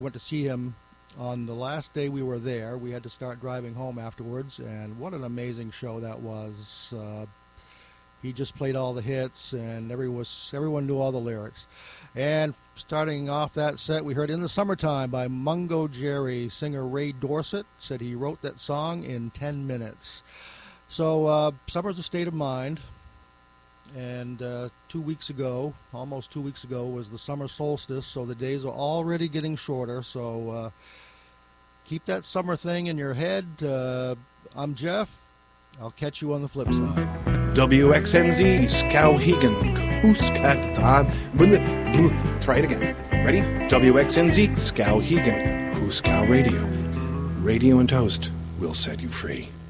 Went to see him on the last day we were there. We had to start driving home afterwards, and what an amazing show that was. He just played all the hits, and everyone knew all the lyrics. And starting off that set, we heard In the Summertime by Mungo Jerry. Singer Ray Dorset said he wrote that song in 10 minutes. So summer's a state of mind. And 2 weeks ago, almost 2 weeks ago, was the summer solstice, so the days are already getting shorter. So keep that summer thing in your head. I'm Jeff. I'll catch you on the flip side. WXNZ, Skowhegan, Hooskatan. Try it again. Ready? WXNZ, Skowhegan, Hooskow Radio. Radio and Toast will set you free.